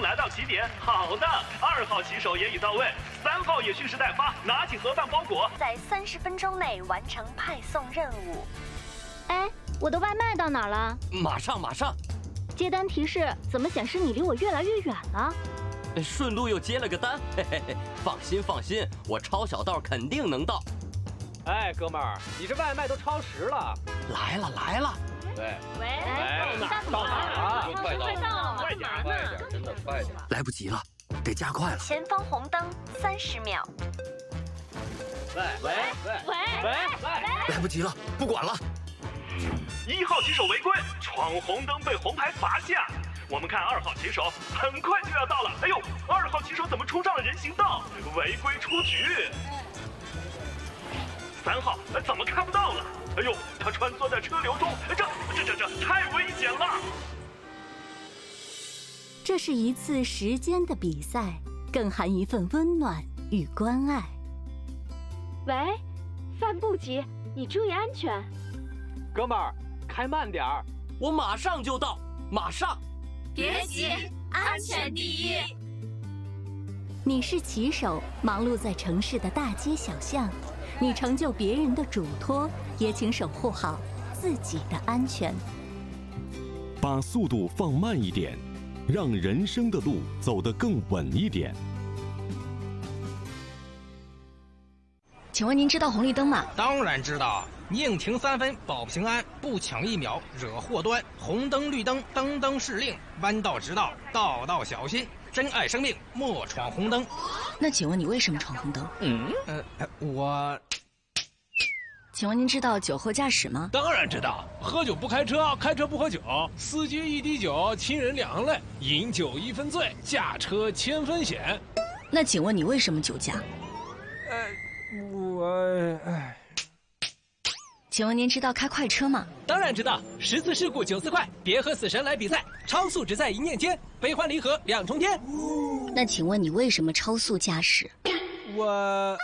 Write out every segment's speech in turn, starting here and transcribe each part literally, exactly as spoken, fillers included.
来到起点。好的，二号骑手也已到位，三号也蓄势待发，拿起盒饭包裹， 在三十分钟内完成派送任务。 哎，我的外卖到哪儿了？ 马上马上。 接单提示怎么显示你离我越来越远了？ 顺路又接了个单，嘿嘿嘿，放心放心，我抄小道肯定能到。 哎，哥们儿，你这外卖都超时了。 来了来了。 喂喂， 哎，到哪儿了？ 快到，快到， 快点，快点，真的快点！ 来不及了，得加快了。 前方红灯三十秒。 喂喂喂喂喂！ 来不及了，不管了。 一号骑手违规闯红灯被红牌罚下。我们看二号骑手很快就要到了。哎呦，二号骑手怎么冲上了人行道？违规出局。三号怎么看不到了？哎呦，他穿梭在车流中，这这这这太危险了。 这是一次时间的比赛，更含一份温暖与关爱。 喂，饭不急，你注意安全。 哥们儿，开慢点儿， 我马上就到，马上。 别急，安全第一。 你是骑手，忙碌在城市的大街小巷，你成就别人的嘱托，也请守护好自己的安全。 把速度放慢一点，让人生的路走得更稳一点。 请问您知道红绿灯吗？ 当然知道，宁停三分保平安，不抢一秒惹祸端。红灯绿灯灯灯是令，弯道直道道道小心。珍爱生命，莫闯红灯。 那请问你为什么闯红灯？ 嗯，呃，我。 请问您知道酒后驾驶吗？ 当然知道，喝酒不开车，开车不喝酒，司机一滴酒，亲人两泪，饮酒一分醉，驾车千分险。 那请问你为什么酒驾？ 呃，我唉。 请问您知道开快车吗？ 当然知道，十次事故九次快，别和死神来比赛，超速只在一念间，悲欢离合两重天。 那请问你为什么超速驾驶？ 我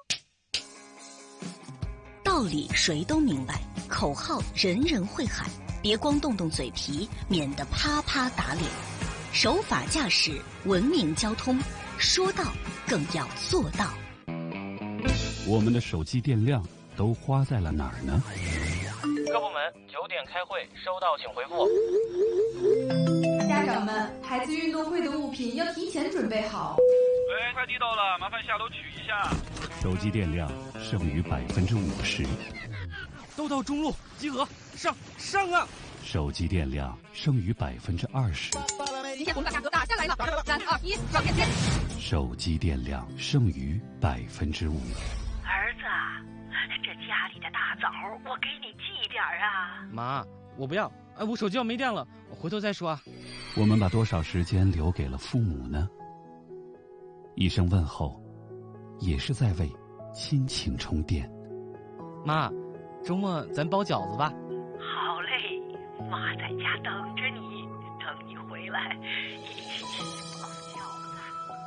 道理谁都明白，口号人人会喊，别光动动嘴皮，免得啪啪打脸。守法驾驶，文明交通，说到更要做到。 我们的手机电量都花在了哪儿呢？ 各部门九点开会，收到请回复。 家长们，孩子运动会的物品要提前准备好。 喂，快递到了，麻烦下楼取一下。 手机电量剩余百分之五十。 都到中路集合，上上啊！ 手机电量剩余百分之二十。 今天红大价格打下来了，三二一，上链接。 手机电量剩余百分之五。 儿子，这家里的大枣我给你寄点啊。 妈，我不要，哎，我手机要没电了，我回头再说啊。 我们把多少时间留给了父母呢？一声问候，也是在为亲情充电。 妈，周末咱包饺子吧。 好嘞，妈在家等着你，等你回来一起吃包饺子。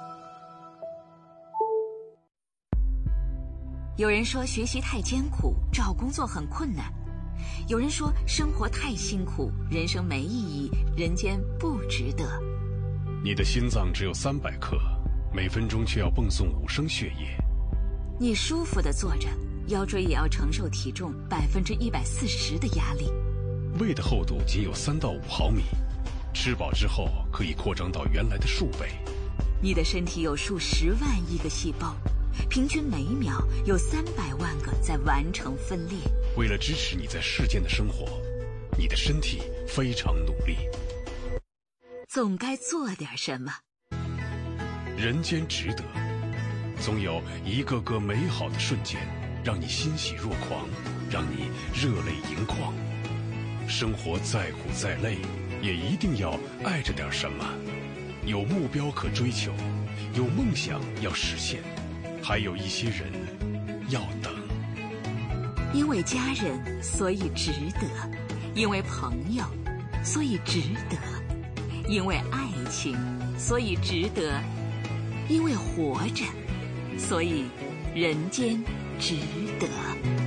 有人说学习太艰苦，找工作很困难；有人说生活太辛苦，人生没意义，人间不值得。 你的心脏只有三百克，每分钟却要泵送五升血液。 你舒服地坐着，腰椎也要承受体重百分之一百四十的压力。 胃的厚度仅有三到五毫米，吃饱之后可以扩张到原来的数倍。 你的身体有数十万亿个细胞，平均每秒有三百万个在完成分裂。 为了支持你在世间的生活，你的身体非常努力。 总该做点什么。 人间值得，总有一个个美好的瞬间，让你欣喜若狂，让你热泪盈眶。生活再苦再累，也一定要爱着点什么。有目标可追求，有梦想要实现，还有一些人要等。 因为家人，所以值得；因为朋友，所以值得；因为爱情，所以值得；因为活着，所以人间值得。